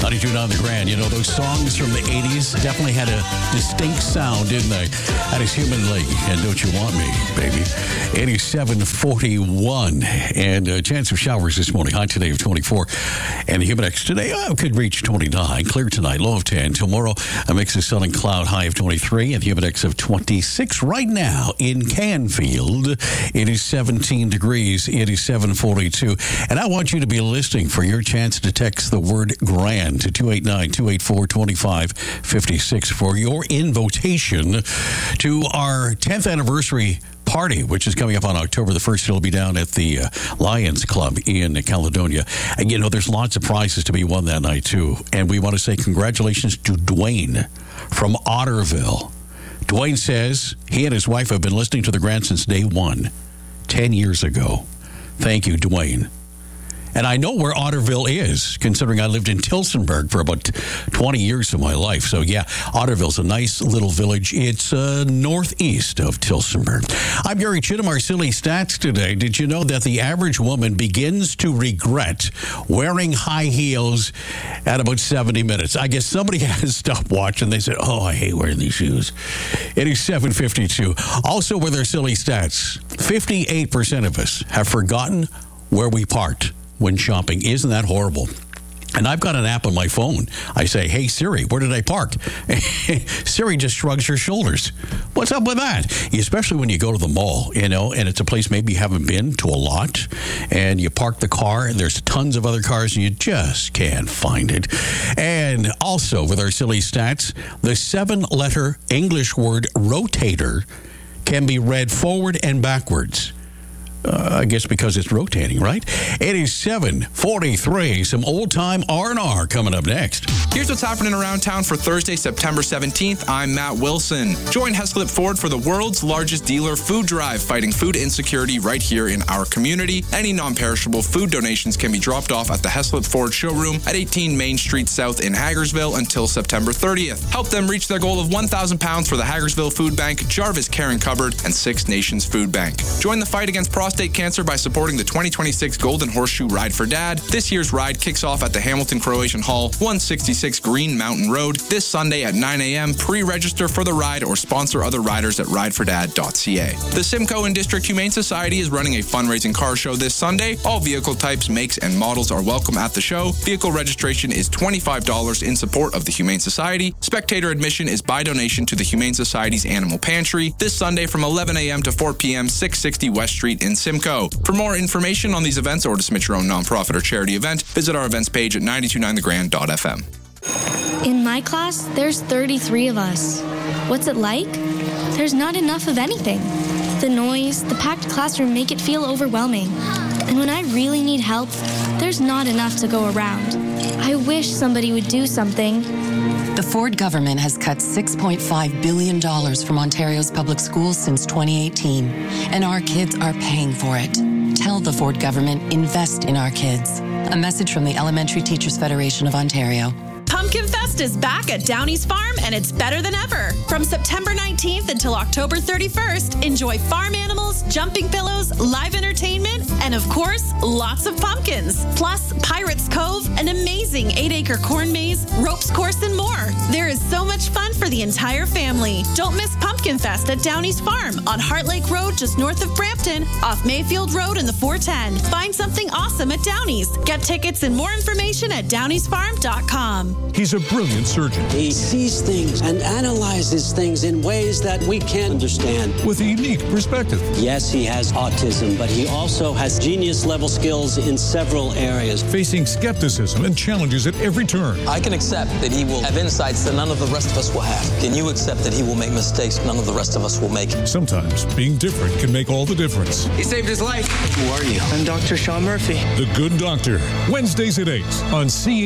92.9 The Grand. You know, those songs from the 80s definitely had a distinct sound, didn't they? That is Human League and Don't You Want Me, baby. 87-41. And a chance of showers this morning. High today of 24. And the Humidex today could reach 29. Clear tonight, low of 10. Tomorrow, a mix of sun and cloud, high of 23. And the Humidex of 26. Right now in Canfield, it is 17 degrees. It is 7:42. And I want you to be listening for your chance to text the word grand to 289-284-2556 for your invitation to our 10th anniversary party, which is coming up on October the 1st. It'll be down at the Lions Club in Caledonia. And, you know, there's lots of prizes to be won that night, too. And we want to say congratulations to Dwayne from Otterville. Dwayne says he and his wife have been listening to the Grand since day one, 10 years ago. Thank you, Dwayne. And I know where Otterville is, considering I lived in Tillsonburg for about 20 years of my life. So, yeah, Otterville's a nice little village. It's northeast of Tillsonburg. I'm Gary Chittum, our silly stats today. Did you know that the average woman begins to regret wearing high heels at about 70 minutes? I guess somebody has stopped watching. They said, oh, I hate wearing these shoes. It is 7:52. Also with our silly stats, 58% of us have forgotten where we parked when shopping. Isn't that horrible? And I've got an app on my phone. I say, hey, Siri, where did I park? Siri just shrugs her shoulders. What's up with that? Especially when you go to the mall, you know, and it's a place maybe you haven't been to a lot, and you park the car, and there's tons of other cars, and you just can't find it. And also, with our silly stats, the 7-letter English word rotator can be read forward and backwards. I guess because it's rotating, right? It is 7:43. Some old-time R&R coming up next. Here's what's happening around town for Thursday, September 17th. I'm Matt Wilson. Join Heslip Ford for the world's largest dealer food drive, fighting food insecurity right here in our community. Any non-perishable food donations can be dropped off at the Heslip Ford showroom at 18 Main Street South in Hagersville until September 30th. Help them reach their goal of £1,000 for the Hagersville Food Bank, Jarvis Care and Cupboard, and Six Nations Food Bank. Join the fight against prostate cancer by supporting the 2026 Golden Horseshoe Ride for Dad. This year's ride kicks off at the Hamilton Croatian Hall, 166 Green Mountain Road, this Sunday at 9 a.m. Pre-register for the ride or sponsor other riders at ridefordad.ca. The Simcoe and District Humane Society is running a fundraising car show this Sunday. All vehicle types, makes, and models are welcome at the show. Vehicle registration is $25 in support of the Humane Society. Spectator admission is by donation to the Humane Society's Animal Pantry. This Sunday from 11 a.m. to 4 p.m., 660 West Street in Simcoe. For more information on these events or to submit your own nonprofit or charity event, visit our events page at 929thegrand.fm. In my class, there's 33 of us. What's it like? There's not enough of anything. The noise, the packed classroom make it feel overwhelming. And when I really need help, there's not enough to go around. I wish somebody would do something. The Ford government has cut $6.5 billion from Ontario's public schools since 2018, and our kids are paying for it. Tell the Ford government, invest in our kids. A message from the Elementary Teachers Federation of Ontario. Pumpkin Fest is back at Downey's Farm, and it's better than ever. From September 19th until October 31st, enjoy farm animals, jumping pillows, live entertainment, and of course, lots of pumpkins. Plus, Pirates Cove, an amazing 8-acre corn maze, ropes course, and more. There is so much fun for the entire family. Don't miss Pumpkin Fest at Downey's Farm on Heart Lake Road, just north of Brampton, off Mayfield Road and the 410. Find something awesome at Downey's. Get tickets and more information at downeysfarm.com. He's a brilliant surgeon. He sees things and analyzes things in ways that we can't understand. With a unique perspective. Yes, he has autism, but he also has genius-level skills in several areas. Facing skepticism and challenges at every turn. I can accept that he will have insights that none of the rest of us will have. Can you accept that he will make mistakes none of the rest of us will make? Sometimes being different can make all the difference. He saved his life. Who are you? I'm Dr. Sean Murphy. The Good Doctor. Wednesdays at 8 on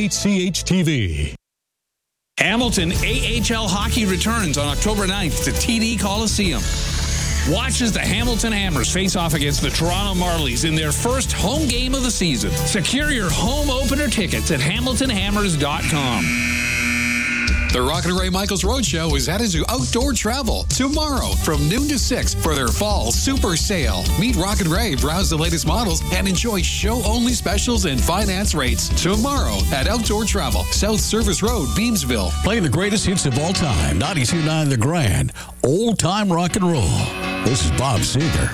CHCH-TV. Hamilton AHL hockey returns on October 9th to TD Coliseum. Watch as the Hamilton Hammers face off against the Toronto Marlies in their first home game of the season. Secure your home opener tickets at hamiltonhammers.com. The Rocket Ray Michaels Roadshow is headed to Outdoor Travel tomorrow from noon to 6 for their fall super sale. Meet Rocket Ray, browse the latest models, and enjoy show-only specials and finance rates tomorrow at Outdoor Travel, South Service Road, Beamsville. Playing the greatest hits of all time, 92.9 The Grand, old time rock and roll. This is Bob Seger.